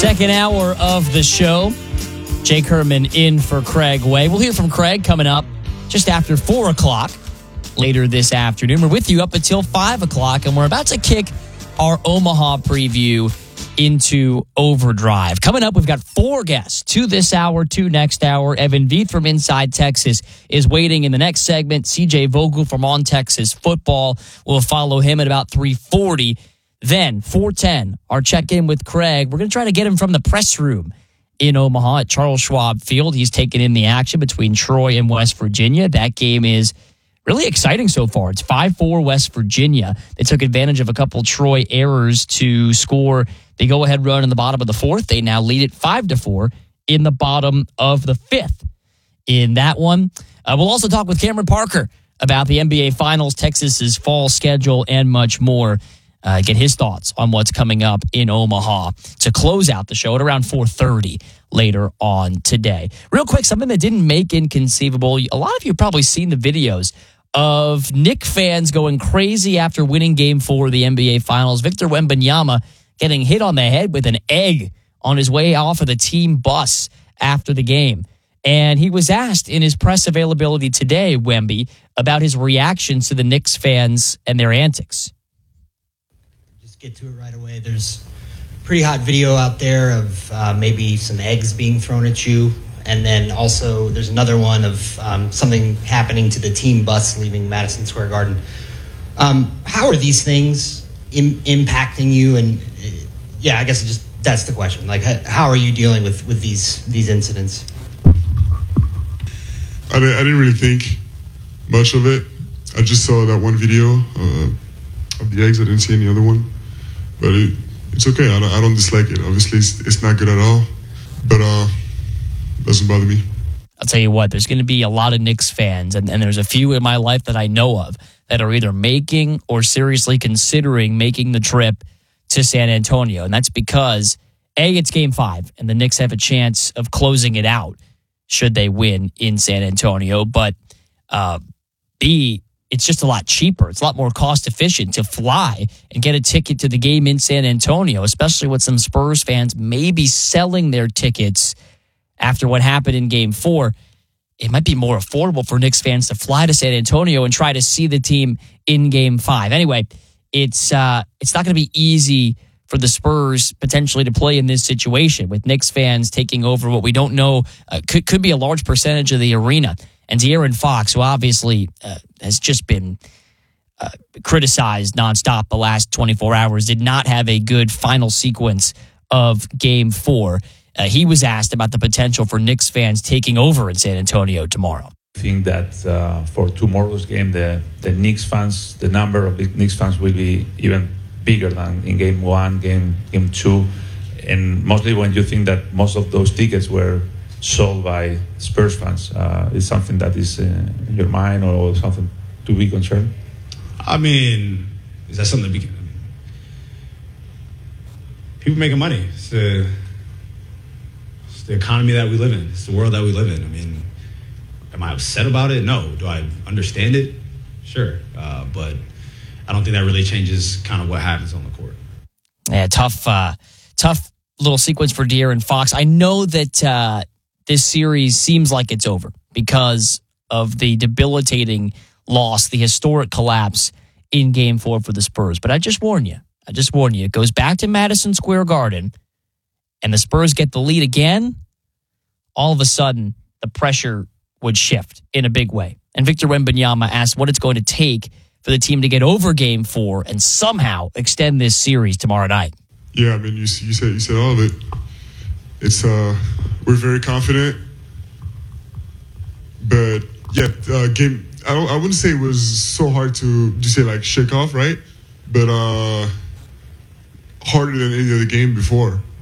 Second hour of the show. Jake Herman in for Craig Way. We'll hear from Craig coming up just after 4 o'clock later this afternoon. We're with you up until 5 o'clock, and we're about to kick our Omaha preview into overdrive. Coming up, we've got 4 guests, 2 this hour, 2 next hour. Evan Veith from Inside Texas is waiting in the next segment. CJ Vogel from On Texas Football will follow him at about 3:40. Then, 4:10, our check-in with Craig. We're going to try to get him from the press room in Omaha at Charles Schwab Field. He's taken in the action between Troy and West Virginia. That game is really exciting so far. It's 5-4 West Virginia. They took advantage of a couple Troy errors to score the go-ahead run in the bottom of the 4th. They now lead it 5-4 in the bottom of the 5th. In that one, we'll also talk with Cameron Parker about the NBA Finals, Texas's fall schedule, and much more. Get his thoughts on what's coming up in Omaha to close out the show at around 4:30 later on today. Real quick, something that didn't make Inconceivable. A lot of you have probably seen the videos of Knick fans going crazy after winning Game 4 of the NBA Finals. Victor Wembanyama getting hit on the head with an egg on his way off of the team bus after the game. And he was asked in his press availability today, Wemby, about his reactions to the Knicks fans and their antics. Get to it right away. There's a pretty hot video out there of maybe some eggs being thrown at you. And then also there's another one of something happening to the team bus leaving Madison Square Garden. How are these things impacting you? And I guess that's the question. Like, how are you dealing with these incidents? I didn't really think much of it. I just saw that one video of the eggs. I didn't see any other one. But it's okay. I don't dislike it. Obviously, it's not good at all. But it doesn't bother me. I'll tell you what, there's going to be a lot of Knicks fans, and there's a few in my life that I know of that are either making or seriously considering making the trip to San Antonio. And that's because, A, it's Game 5, and the Knicks have a chance of closing it out should they win in San Antonio. But B, it's just a lot cheaper. It's a lot more cost efficient to fly and get a ticket to the game in San Antonio, especially with some Spurs fans maybe selling their tickets after what happened in Game 4. It might be more affordable for Knicks fans to fly to San Antonio and try to see the team in Game 5. Anyway, it's not going to be easy for the Spurs potentially to play in this situation with Knicks fans taking over what we don't know could be a large percentage of the arena. And De'Aaron Fox, who obviously has just been criticized nonstop the last 24 hours, did not have a good final sequence of Game 4. He was asked about the potential for Knicks fans taking over in San Antonio tomorrow. I think that for tomorrow's game, the Knicks fans, the number of Knicks fans will be even bigger than in Game 1, Game 2. And mostly when you think that most of those tickets were sold by Spurs fans, is something that is in your mind or something to be concerned? I mean, is that something people making money? It's the economy that we live in. It's the world that we live in. I mean, am I upset about it? No. Do I understand it? Sure. But I don't think that really changes kind of what happens on the court. Yeah, tough little sequence for De'Aaron Fox. I know that this series seems like it's over because of the debilitating loss, the historic collapse in Game 4 for the Spurs. But I just warn you. It goes back to Madison Square Garden, and the Spurs get the lead again. All of a sudden, the pressure would shift in a big way. And Victor Wembanyama asked what it's going to take for the team to get over Game 4 and somehow extend this series tomorrow night. Yeah, I mean, you said all of it. It's we're very confident, but yeah, game. I wouldn't say it was so hard to say like shake off, right? But harder than any other game before.